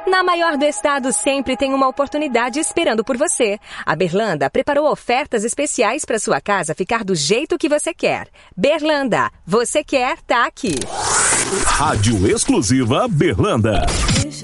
Na maior do estado sempre tem uma oportunidade esperando por você. A Berlanda preparou ofertas especiais para sua casa ficar do jeito que você quer. Berlanda, você quer, tá aqui. Rádio exclusiva Berlanda.